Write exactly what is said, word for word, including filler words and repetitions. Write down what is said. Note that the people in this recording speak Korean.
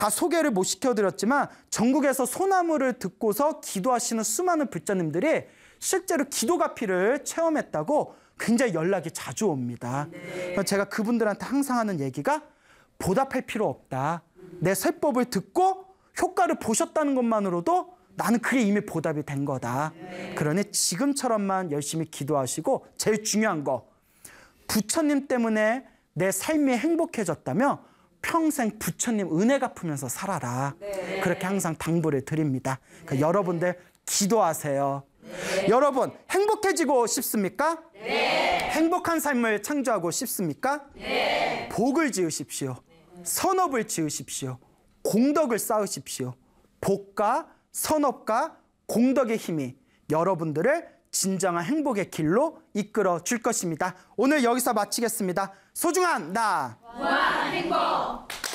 다 소개를 못 시켜드렸지만 전국에서 소나무를 듣고서 기도하시는 수많은 불자님들이 실제로 기도가피를 체험했다고 굉장히 연락이 자주 옵니다. 네. 제가 그분들한테 항상 하는 얘기가 보답할 필요 없다. 내 설법을 듣고 효과를 보셨다는 것만으로도 나는 그게 이미 보답이 된 거다. 네. 그러니 지금처럼만 열심히 기도하시고 제일 중요한 거 부처님 때문에 내 삶이 행복해졌다면 평생 부처님 은혜 갚으면서 살아라. 네. 그렇게 항상 당부를 드립니다. 그러니까 네. 여러분들 기도하세요. 네. 여러분 행복해지고 싶습니까? 네. 행복한 삶을 창조하고 싶습니까? 네. 복을 지으십시오. 네. 선업을 지으십시오. 공덕을 쌓으십시오. 복과 선업과 공덕의 힘이 여러분들을 진정한 행복의 길로 이끌어 줄 것입니다. 오늘 여기서 마치겠습니다. 소중한 나 무한 행복.